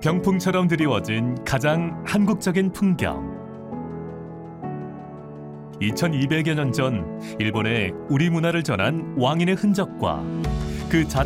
병풍처럼 드리워진 가장 한국적인 풍경. 2200여 년 전 일본에 우리 문화를 전한 왕인의 흔적과 그